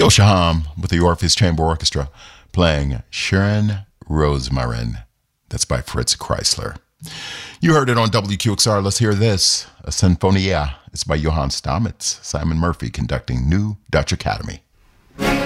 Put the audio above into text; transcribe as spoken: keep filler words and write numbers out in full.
Neil Shaham with the Orpheus Chamber Orchestra playing Sharon Rosemarin. That's by Fritz Kreisler. You heard it on W Q X R. Let's hear this. A Sinfonia. It's by Johann Stamitz. Simon Murphy conducting New Dutch Academy.